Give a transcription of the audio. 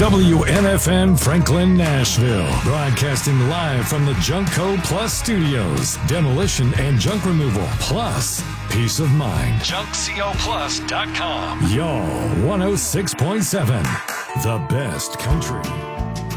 WNFN Franklin, Nashville. Broadcasting live from the Junkco Plus Studios. Demolition and junk removal, plus peace of mind. JunkCoPlus.com. Y'all 106.7. The best country.